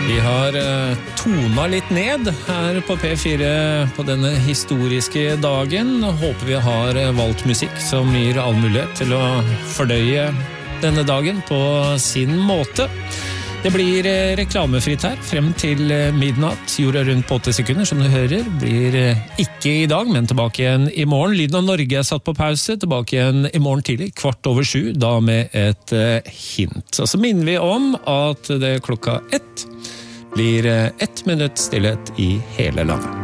Vi har tona litt ned her på P4 på denne historiske dagen. Håper vi har valgt musikk som gir all mulighet til å fordøye denne dagen på sin måte. Det blir reklamefritt her frem til midnatt. Jorda rundt på 80 sekunder, som du hører, blir ikke i dag, men tilbake igjen i morgen. Lyden av Norge er satt på pause, tilbake igjen i morgen tidlig, 7:15, da med et hint. Og så minner vi om at det 1:00 blir 1 minutt stillhet i hele landet.